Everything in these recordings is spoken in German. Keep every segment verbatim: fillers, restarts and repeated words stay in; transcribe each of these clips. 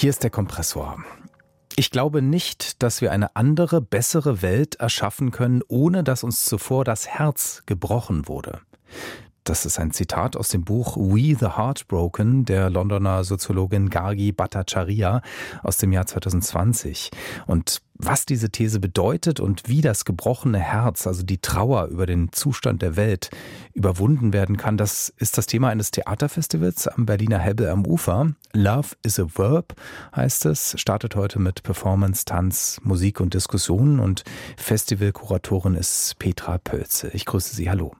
Hier ist der Kompressor. Ich glaube nicht, dass wir eine andere, bessere Welt erschaffen können, ohne dass uns zuvor das Herz gebrochen wurde. Das ist ein Zitat aus dem Buch We the Heartbroken der Londoner Soziologin Gargi Bhattacharya aus dem Jahr zwanzig zwanzig. Und was diese These bedeutet und wie das gebrochene Herz, also die Trauer über den Zustand der Welt, überwunden werden kann, das ist das Thema eines Theaterfestivals am Berliner Hebbel am Ufer. Love is a Verb heißt es, startet heute mit Performance, Tanz, Musik und Diskussionen und Festivalkuratorin ist Petra Pölze. Ich grüße Sie, hallo.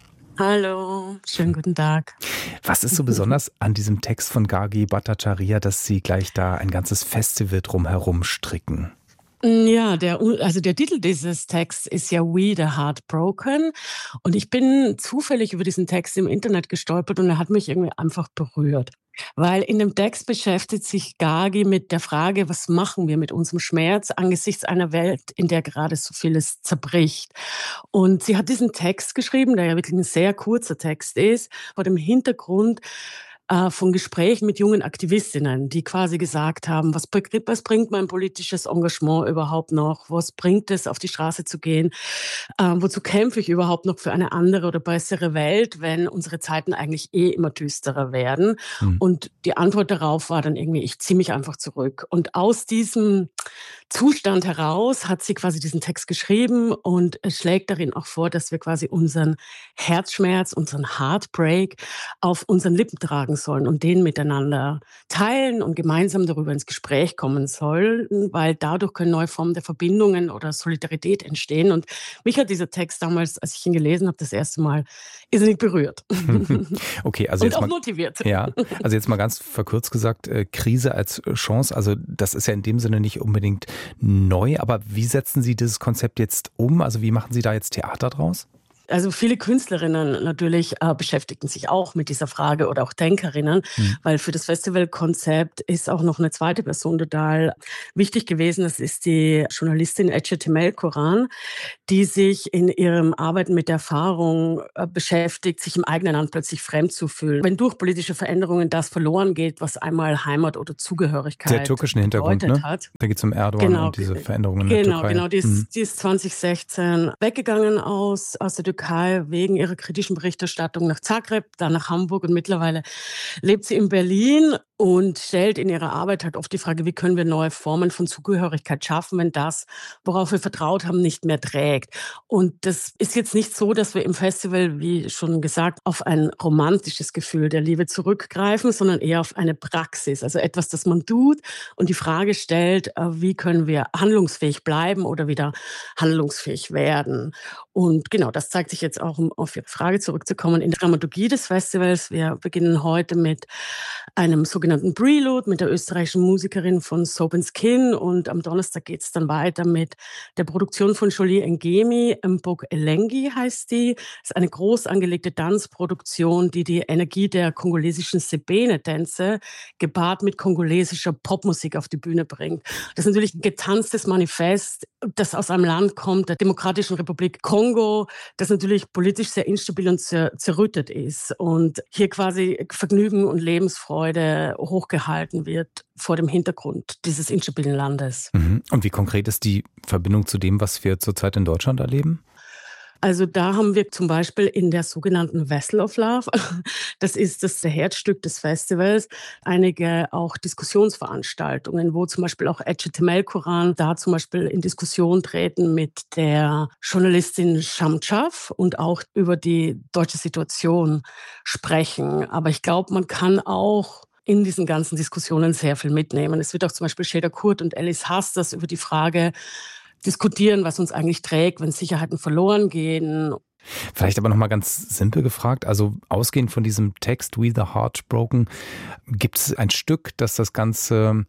Hallo, schönen guten Tag. Was ist so besonders an diesem Text von Gargi Bhattacharya, dass Sie gleich da ein ganzes Festival drumherum stricken? Ja, der, also der Titel dieses Texts ist ja We the Heartbroken und ich bin zufällig über diesen Text im Internet gestolpert und er hat mich irgendwie einfach berührt. Weil in dem Text beschäftigt sich Gargi mit der Frage, was machen wir mit unserem Schmerz angesichts einer Welt, in der gerade so vieles zerbricht. Und sie hat diesen Text geschrieben, der ja wirklich ein sehr kurzer Text ist, vor dem Hintergrund äh, von Gesprächen mit jungen Aktivistinnen, die quasi gesagt haben, was, was bringt mein politisches Engagement überhaupt noch? Was bringt es, auf die Straße zu gehen? Äh, wozu kämpfe ich überhaupt noch für eine andere oder bessere Welt, wenn unsere Zeiten eigentlich eh immer düsterer werden? Hm. Und die Antwort darauf war dann irgendwie, ich ziehe mich einfach zurück. Und aus diesem Zustand heraus hat sie quasi diesen Text geschrieben und schlägt darin auch vor, dass wir quasi unseren Herzschmerz, unseren Heartbreak auf unseren Lippen tragen sollen und den miteinander teilen und gemeinsam darüber ins Gespräch kommen sollen, weil dadurch können neue Formen der Verbindungen oder Solidarität entstehen. Und mich hat dieser Text damals, als ich ihn gelesen habe, das erste Mal irrsinnig berührt. Okay, also und jetzt auch mal, motiviert. Ja, also jetzt mal ganz verkürzt gesagt, äh, Krise als Chance, also das ist ja in dem Sinne nicht unbedingt neu, aber wie setzen Sie dieses Konzept jetzt um? Also wie machen Sie da jetzt Theater draus? Also viele Künstlerinnen natürlich äh, beschäftigten sich auch mit dieser Frage oder auch Denkerinnen, Hm. weil für das Festivalkonzept ist auch noch eine zweite Person total wichtig gewesen. Das ist die Journalistin Ece Temel Koran, die sich in ihrem Arbeiten mit der Erfahrung äh, beschäftigt, sich im eigenen Land plötzlich fremd zu fühlen. Wenn durch politische Veränderungen das verloren geht, was einmal Heimat oder Zugehörigkeit Der türkischen Hintergrund, bedeutet ne? hat. Da geht es um Erdogan Genau, und diese Veränderungen in der genau, Türkei. genau. Die ist, Hm. die ist zwanzig sechzehn weggegangen aus, aus der Türkei wegen ihrer kritischen Berichterstattung nach Zagreb, dann nach Hamburg und mittlerweile lebt sie in Berlin und stellt in ihrer Arbeit halt oft die Frage, wie können wir neue Formen von Zugehörigkeit schaffen, wenn das, worauf wir vertraut haben, nicht mehr trägt. Und das ist jetzt nicht so, dass wir im Festival, wie schon gesagt, auf ein romantisches Gefühl der Liebe zurückgreifen, sondern eher auf eine Praxis, also etwas, das man tut und die Frage stellt, wie können wir handlungsfähig bleiben oder wieder handlungsfähig werden. Und genau, das zeigt sich jetzt auch, um auf Ihre Frage zurückzukommen, in der Dramaturgie des Festivals. Wir beginnen heute mit einem sogenannten Prelude mit der österreichischen Musikerin von Soap and Skin und am Donnerstag geht es dann weiter mit der Produktion von Jolie Ngemi, Mbok Elengi heißt die. Das ist eine groß angelegte Tanzproduktion, die die Energie der kongolesischen Sebene-Tänze gepaart mit kongolesischer Popmusik auf die Bühne bringt. Das ist natürlich ein getanztes Manifest, das aus einem Land kommt, der Demokratischen Republik Kongo, das natürlich politisch sehr instabil und zer- zerrüttet ist und hier quasi Vergnügen und Lebensfreude hochgehalten wird vor dem Hintergrund dieses instabilen Landes. Mhm. Und wie konkret ist die Verbindung zu dem, was wir zurzeit in Deutschland erleben? Also da haben wir zum Beispiel in der sogenannten Vessel of Love, das ist das Herzstück des Festivals, einige auch Diskussionsveranstaltungen, wo zum Beispiel auch Ece Temel Koran da zum Beispiel in Diskussion treten mit der Journalistin Shamchaf und auch über die deutsche Situation sprechen. Aber ich glaube, man kann auch in diesen ganzen Diskussionen sehr viel mitnehmen. Es wird auch zum Beispiel Sheda Kurt und Alice Hasters über die Frage diskutieren, was uns eigentlich trägt, wenn Sicherheiten verloren gehen. Vielleicht aber nochmal ganz simpel gefragt, also ausgehend von diesem Text We the Heartbroken, gibt es ein Stück, das das Ganze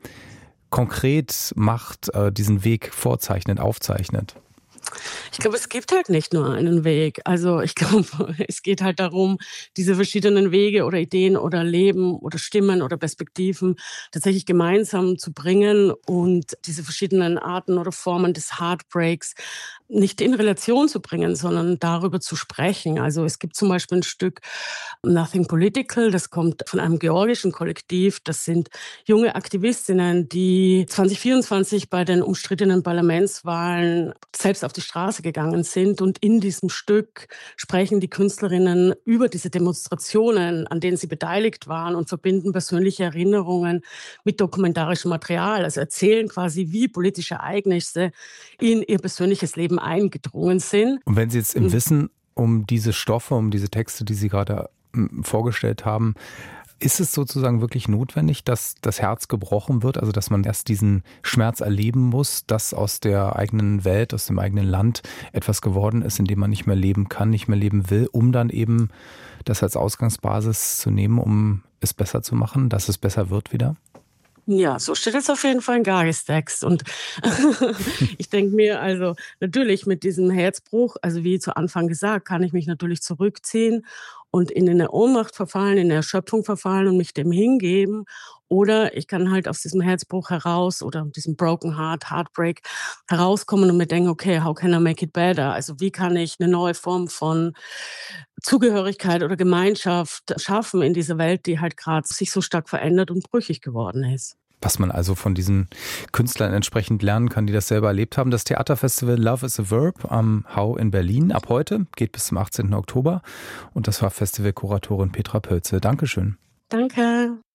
konkret macht, diesen Weg vorzeichnet, aufzeichnet? Ich glaube, es gibt halt nicht nur einen Weg. Also ich glaube, es geht halt darum, diese verschiedenen Wege oder Ideen oder Leben oder Stimmen oder Perspektiven tatsächlich gemeinsam zu bringen und diese verschiedenen Arten oder Formen des Heartbreaks nicht in Relation zu bringen, sondern darüber zu sprechen. Also es gibt zum Beispiel ein Stück Nothing Political, das kommt von einem georgischen Kollektiv. Das sind junge Aktivistinnen, die zwanzig vierundzwanzig bei den umstrittenen Parlamentswahlen selbst auf die Straße gegangen sind. Und in diesem Stück sprechen die Künstlerinnen über diese Demonstrationen, an denen sie beteiligt waren, und verbinden persönliche Erinnerungen mit dokumentarischem Material. Also erzählen quasi, wie politische Ereignisse in ihr persönliches Leben eingedrungen sind. Und wenn Sie jetzt im Wissen um diese Stoffe, um diese Texte, die Sie gerade m, vorgestellt haben, ist es sozusagen wirklich notwendig, dass das Herz gebrochen wird, also dass man erst diesen Schmerz erleben muss, dass aus der eigenen Welt, aus dem eigenen Land etwas geworden ist, in dem man nicht mehr leben kann, nicht mehr leben will, um dann eben das als Ausgangsbasis zu nehmen, um es besser zu machen, dass es besser wird wieder? Ja, so steht es auf jeden Fall in Garis Text. Und ich denke mir, also natürlich mit diesem Herzbruch, also wie zu Anfang gesagt, kann ich mich natürlich zurückziehen und in eine Ohnmacht verfallen, in eine Erschöpfung verfallen und mich dem hingeben. Oder ich kann halt aus diesem Herzbruch heraus oder diesem Broken Heart, Heartbreak herauskommen und mir denken, okay, how can I make it better? Also wie kann ich eine neue Form von Zugehörigkeit oder Gemeinschaft schaffen in dieser Welt, die halt gerade sich so stark verändert und brüchig geworden ist. Was man also von diesen Künstlern entsprechend lernen kann, die das selber erlebt haben. Das Theaterfestival Love is a Verb am Hau in Berlin ab heute geht bis zum achtzehnten Oktober. Und das war Festivalkuratorin Petra Pölze. Dankeschön. Danke.